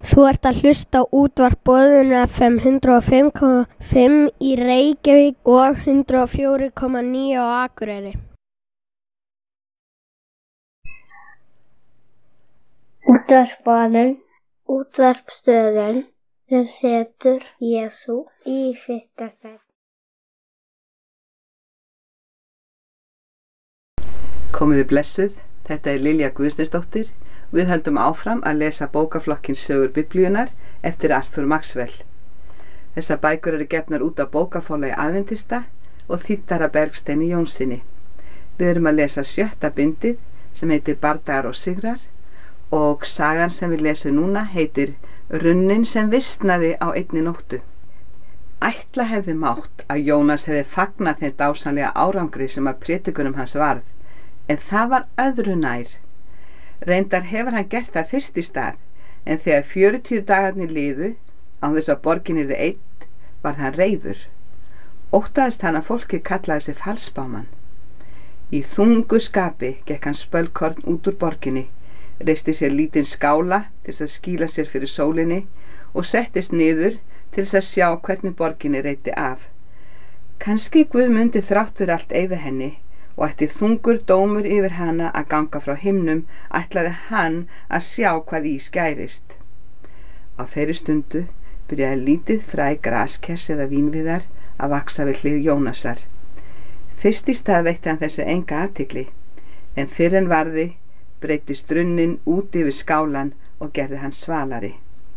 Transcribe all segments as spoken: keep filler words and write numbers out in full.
Þú ert að hlusta á útvarp Boðun F M hundrað og fimm komma fimm í Reykjavík og hundrað og fjögur komma níu á Akureyri. Útvarp Boðun, útvarpsstöðin sem setur Jesú í fyrsta sæti. Komiði blessuð, þetta er Lilja Guðsteinsdóttir. Við höldum áfram að lesa bókaflokkinn Sögur Biblíunnar eftir Arthur Maxwell. Þessar bækur eru gefnar út af bókaforlagi Aðventista og þýddar af Bergsteini Jónssyni. Við erum að lesa sjötta bindið sem heitir Bardagar og sigrar og sagan sem við lesum núna heitir Runnin sem visnaði á einni nóttu. Ætla hefði mátt að Jónas hefði fagnað þeim dásamlega árangri sem að prédikunum hans varð, en það var öðru nær. Reyndar hefur hann gert það fyrst í stað, en þegar fjörutíu dagarnir liðu, án þess að borgin yrði eitt, varð hann reiður. Óttaðist hann að fólkið kallaði sig falsbámann. Í þungu skapi gekk hann spölkorn út úr borginni, reisti sér lítinn skála til þess að skýla sér fyrir sólinni og settist niður til þess að sjá hvernig borginni reyti af. Kannski Guð mundi þrátt fyrir allt eyða henni, og ætti þungur dómur yfir hana að ganga frá himnum, ætlaði hann að sjá hvað í skærist. Á þeirri stundu byrjaði lítið fræ graskers eða vínviðar að vaksa við hlið Jónasar. Fyrst í stað veitti hann þessu enga athygli, en fyrr en varði breyttist runnin út yfir skálan og gerði hann svalari.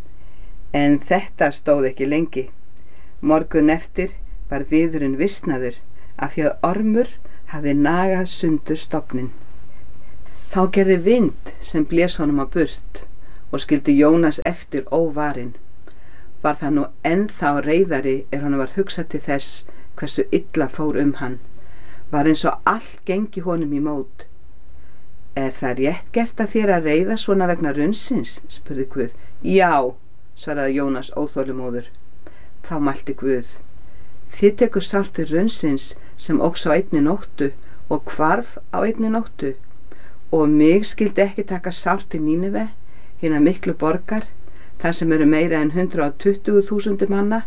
En þetta stóð ekki lengi. Morgun eftir var viðurinn visnaður af því að ormur hafði nagað sundur stofninn. Þá gerði vind sem blés honum á burt og skildi Jónas eftir óvarinn. Var það nú ennþá reiðari er honum var hugsað til þess hversu illa fór um hann. Var eins og allt gengi honum í mót. Er það rétt gert að þér að reiða svona vegna runnsins? Spurði Guð. Já, svaraði Jónas óþolumóður. Þá mælti Guð. Þið tekur sárt til runnsins sem óx á einni nóttu og hvarf á einni nóttu, og mig skildi ekki taka sárt til Nínive, hina miklu borgar, þar sem eru meira en hundrað og tuttugu þúsundir manna.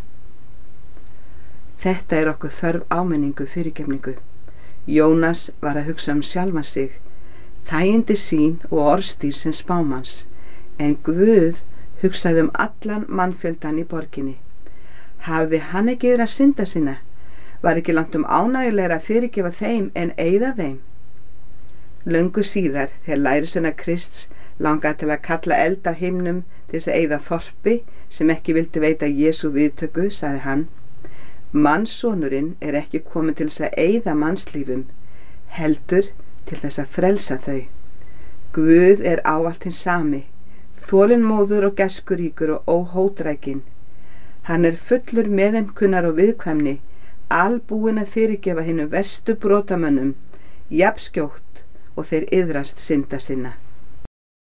Þetta er okkur þörf áminningu fyrirgefningu. Jónas var að hugsa um sjálfan sig, þægindi sín og orðstír sem spámanns, en Guð hugsaði um allan mannfjöldan í borginni. Hafði hann ekki yfir að synda sinna? Var ekki langt um ánægjulegra að fyrirgefa þeim en eyða þeim? Löngu síðar, þegar lærisveinar Krists langaði til að kalla eld af himnum til þess að eyða þorpi sem ekki vildi veita Jesú viðtöku, sagði hann: Mannssonurinn er ekki kominn til þess að eyða mannslífum, heldur til þess að frelsa þau. Guð er ávallt hinn sami, þolinmóður og gæskuríkur og óhótrækinn. Hann er fullur meðaumkunnar og viðkvæmni, albúinn að fyrirgefa hinum verstu brotamönnum, jafnskjótt og þeir iðrast synda sinna.